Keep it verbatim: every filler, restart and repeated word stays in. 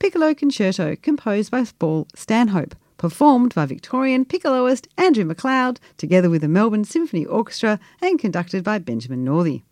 Piccolo Concerto, composed by Paul Stanhope, performed by Victorian piccoloist Andrew McLeod, together with the Melbourne Symphony Orchestra and conducted by Benjamin Northey.